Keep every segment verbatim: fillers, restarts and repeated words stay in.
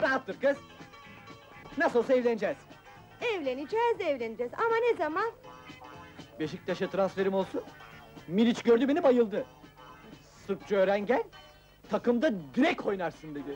Rahat dur kız! Nasıl olsa evleneceğiz! Evleneceğiz, evleneceğiz ama ne zaman? Beşiktaş'a transferim olsun! Miliç gördü beni, bayıldı! Sırpça öğren gel, takımda direkt oynarsın dedi!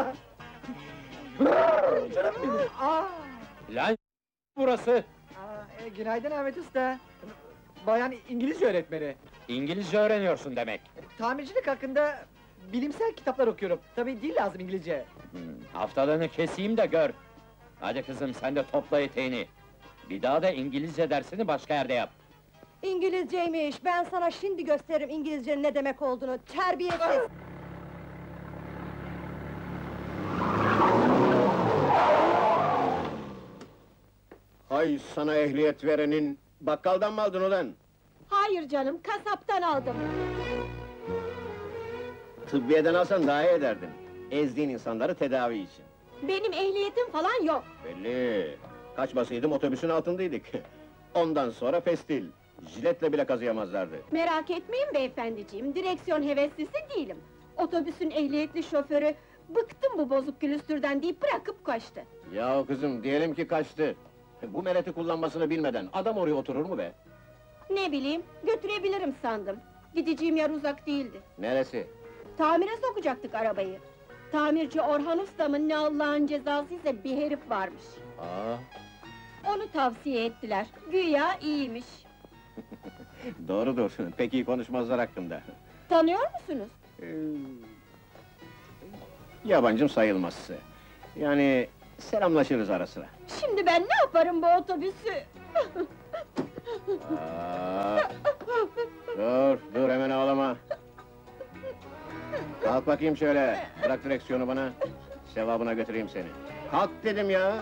Canım benim! Aa! Lan burası! Aa, e, günaydın Ahmet Usta! Bayan İngilizce öğretmeni! İngilizce öğreniyorsun demek. Tamircilik hakkında bilimsel kitaplar okuyorum. Tabii dil lazım İngilizce. Hmm, haftalığını keseyim de gör. Hadi kızım, sen de topla eteğini. Bir daha da İngilizce dersini başka yerde yap. İngilizceymiş, ben sana şimdi gösteririm İngilizcenin ne demek olduğunu, terbiyesiz! Hay sana ehliyet verenin! Bakkaldan mı aldın ulan? Hayır canım, kasaptan aldım! Tıbbiyeden alsan daha iyi ederdin. Ezdiğin insanları tedavi için. Benim ehliyetim falan yok! Belli! Kaçmasaydım otobüsün altındaydık. Ondan sonra pestil. Jiletle bile kazıyamazlardı. Merak etmeyin beyefendiciğim, direksiyon heveslisi değilim! Otobüsün ehliyetli şoförü, bıktım bu bozuk külüstürden deyip bırakıp kaçtı! Ya kızım, diyelim ki kaçtı. Bu mereti kullanmasını bilmeden adam oraya oturur mu be? Ne bileyim, götürebilirim sandım! Gideceğim yer uzak değildi! Neresi? Tamire sokacaktık arabayı! Tamirci Orhan Usta'mın ne Allah'ın cezasıysa bir herif varmış! Aa, Onu tavsiye ettiler, güya iyiymiş! doğrudur, pek iyi konuşmazlar hakkında. Tanıyor musunuz? Ee, yabancım sayılmazsa. Yani selamlaşırız ara sıra. Şimdi ben ne yaparım bu otobüsü? Aa, dur, dur hemen ağlama. Kalk bakayım şöyle, bırak direksiyonu bana. Sevabına götüreyim seni. Kalk dedim ya!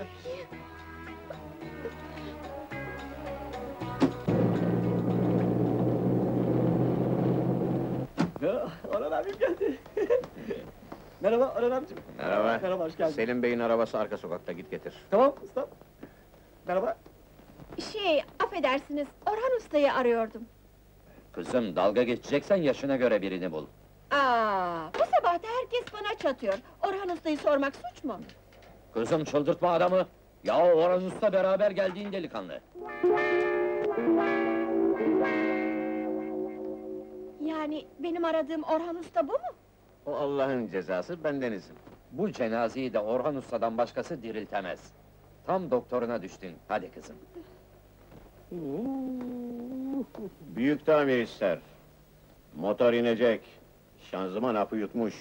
Orhan abim geldi! Merhaba Orhan abicim! Merhaba. Merhaba, hoş geldin! Selim Bey'in arabası arka sokakta, git getir. Tamam usta! Merhaba! Şey, affedersiniz, Orhan Usta'yı arıyordum. Kızım, dalga geçeceksen yaşına göre birini bul. Aa, bu sabah da herkes bana çatıyor. Orhan Usta'yı sormak suç mu? Kızım, çıldırtma adamı! Ya Orhan Usta beraber geldiğin delikanlı. Yani benim aradığım Orhan Usta bu mu? O Allah'ın cezası, bendenizim. Bu cenazeyi de Orhan Usta'dan başkası diriltemez. Tam doktoruna düştün, hadi kızım. Büyük tamir ister. Motor inecek. Şanzıman hapı yutmuş.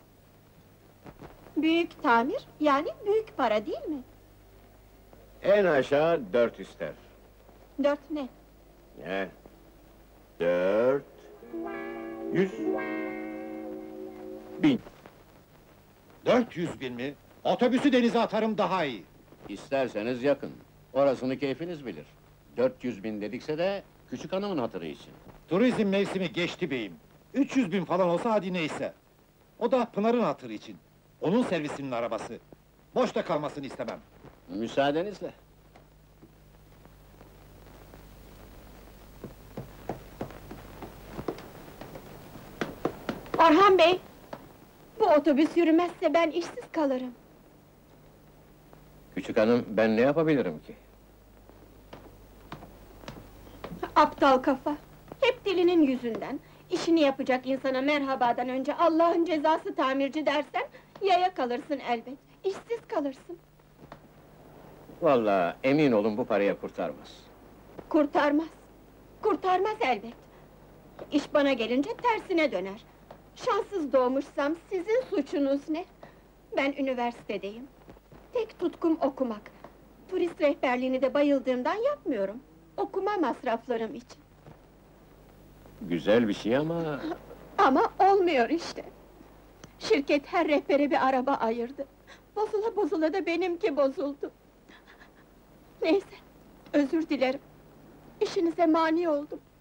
Büyük tamir, yani büyük para değil mi? En aşağı dört ister. Dört ne? Ne? Dört... Yüz... Bin. Dört yüz bin mi? Otobüsü denize atarım daha iyi. İsterseniz yakın. Orasını keyfiniz bilir. Dört yüz bin dedikse de küçük hanımın hatırı için. Turizm mevsimi geçti beyim. Üç yüz bin falan olsa hadi neyse. O da Pınar'ın hatırı için. Onun servisinin arabası. Boşta kalmasını istemem. Müsaadenizle. Orhan Bey! Bu otobüs yürümezse ben işsiz kalırım. Küçük hanım, ben ne yapabilirim ki? Aptal kafa! Hep dilinin yüzünden! İşini yapacak insana merhabadan önce Allah'ın cezası tamirci dersen, yaya kalırsın elbet, işsiz kalırsın. Vallahi emin olun bu paraya kurtarmaz. Kurtarmaz! Kurtarmaz elbet! İş bana gelince tersine döner. Şanssız doğmuşsam sizin suçunuz ne? Ben üniversitedeyim. Tek tutkum okumak. Turist rehberliğini de bayıldığımdan yapmıyorum. Okuma masraflarım için. Güzel bir şey ama... Ama olmuyor işte! Şirket her rehbere bir araba ayırdı. Bozula bozula da benimki bozuldu. Neyse, özür dilerim. İşinize mani oldum.